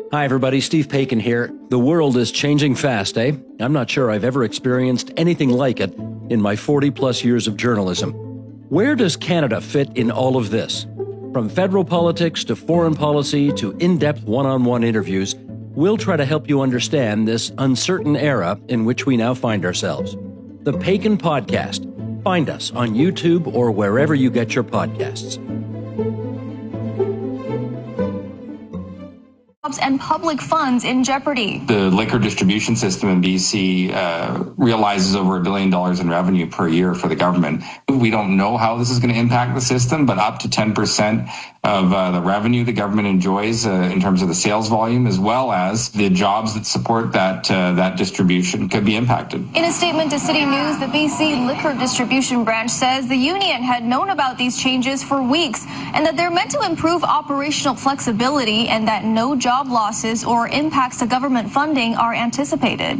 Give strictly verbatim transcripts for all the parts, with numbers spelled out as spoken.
Hi, everybody. Steve Paikin here. The world is changing fast, eh? I'm not sure I've ever experienced anything like it in my forty-plus years of journalism. Where does Canada fit in all of this? From federal politics to foreign policy to in-depth one-on-one interviews, we'll try to help you understand this uncertain era in which we now find ourselves. The Paikin Podcast. Find us on YouTube or wherever you get your podcasts. And public funds in jeopardy. The liquor distribution system in B C uh, realizes over a billion dollars in revenue per year for the government. We don't know how this is going to impact the system, but up to ten percent of uh, the revenue the government enjoys uh, in terms of the sales volume, as well as the jobs that support that uh, that distribution, could be impacted. In a statement to City News, the B C Liquor Distribution Branch says the union had known about these changes for weeks and that they're meant to improve operational flexibility and that no job losses or impacts to government funding are anticipated.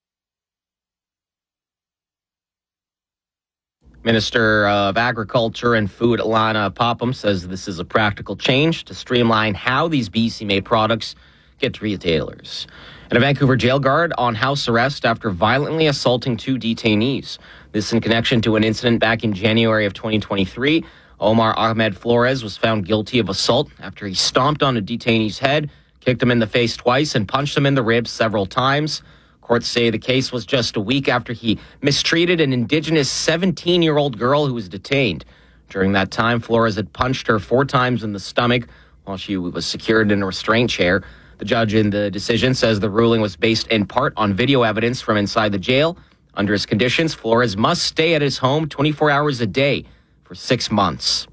Minister of Agriculture and Food, Alana Popham, says this is a practical change to streamline how these B C-made products get to retailers. And a Vancouver jail guard on house arrest after violently assaulting two detainees. This in connection to an incident back in January of twenty twenty-three. Omar Ahmed Flores was found guilty of assault after he stomped on a detainee's head, kicked him in the face twice, and punched him in the ribs several times. Courts say the case was just a week after he mistreated an Indigenous seventeen-year-old girl who was detained. During that time, Flores had punched her four times in the stomach while she was secured in a restraint chair. The judge in the decision says the ruling was based in part on video evidence from inside the jail. Under his conditions, Flores must stay at his home twenty-four hours a day for six months.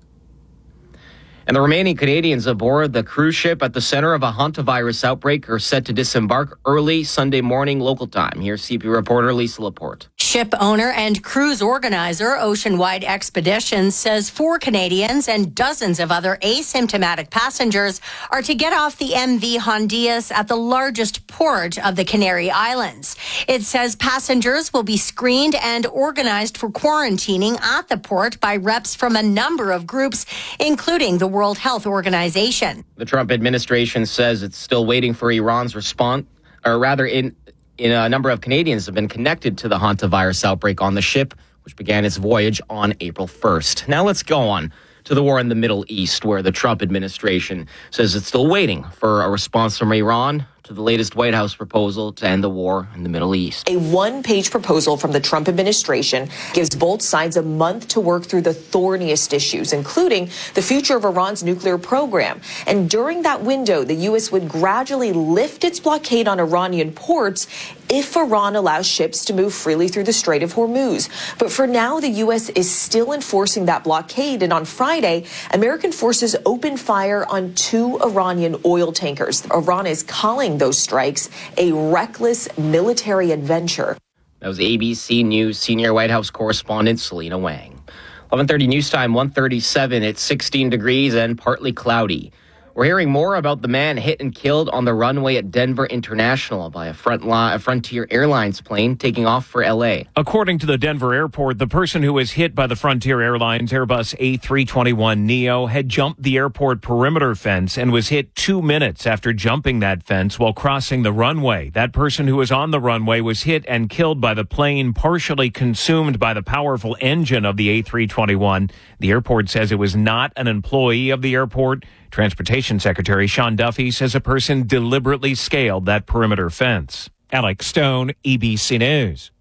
And the remaining Canadians aboard the cruise ship at the center of a hantavirus outbreak are set to disembark early Sunday morning local time. Here's C P reporter Lisa Laporte. Ship owner and cruise organizer Ocean Wide Expeditions says four Canadians and dozens of other asymptomatic passengers are to get off the M V Hondias at the largest port of the Canary Islands. It says passengers will be screened and organized for quarantining at the port by reps from a number of groups, including the World Health Organization. The Trump administration says it's still waiting for Iran's response, or rather, in, in a number of Canadians have been connected to the hantavirus outbreak on the ship, which began its voyage on April first. Now let's go on to the war in the Middle East, where the Trump administration says it's still waiting for a response from Iran to the latest White House proposal to end the war in the Middle East. A one-page proposal from the Trump administration gives both sides a month to work through the thorniest issues, including the future of Iran's nuclear program. And during that window, the U S would gradually lift its blockade on Iranian ports if Iran allows ships to move freely through the Strait of Hormuz. But for now, the U S is still enforcing that blockade. And on Friday, American forces opened fire on two Iranian oil tankers. Iran is calling those strikes a reckless military adventure. That was A B C News senior White House correspondent Selena Wang. eleven thirty news time, one thirty-seven. It's sixteen degrees and partly cloudy. We're hearing more about the man hit and killed on the runway at Denver International by a, front li- a Frontier Airlines plane taking off for L A. According to the Denver airport, the person who was hit by the Frontier Airlines Airbus A three twenty-one neo had jumped the airport perimeter fence and was hit two minutes after jumping that fence while crossing the runway. That person who was on the runway was hit and killed by the plane, partially consumed by the powerful engine of the A three twenty-one. The airport says it was not an employee of the airport. Transportation Secretary Sean Duffy says a person deliberately scaled that perimeter fence. Alex Stone, E B C News.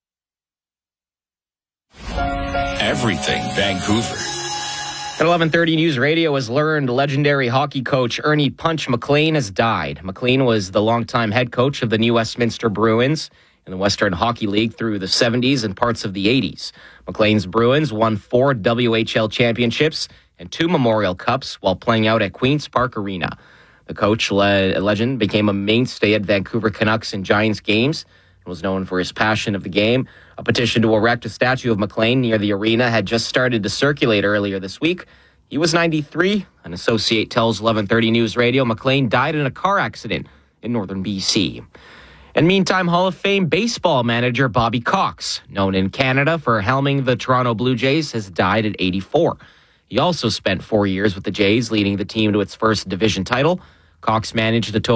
Everything Vancouver. At eleven thirty News Radio has learned legendary hockey coach Ernie Punch McLean has died. McLean was the longtime head coach of the New Westminster Bruins in the Western Hockey League through the seventies and parts of the eighties. McLean's Bruins won four W H L championships and two Memorial Cups while playing out at Queen's Park Arena. The coach le- legend became a mainstay at Vancouver Canucks and Giants games and was known for his passion of the game. A petition to erect a statue of McLean near the arena had just started to circulate earlier this week. He was ninety-three. An associate tells eleven thirty News Radio McLean died in a car accident in northern B C. And meantime, Hall of Fame baseball manager Bobby Cox, known in Canada for helming the Toronto Blue Jays, has died at eighty-four. He also spent four years with the Jays, leading the team to its first division title. Cox managed a total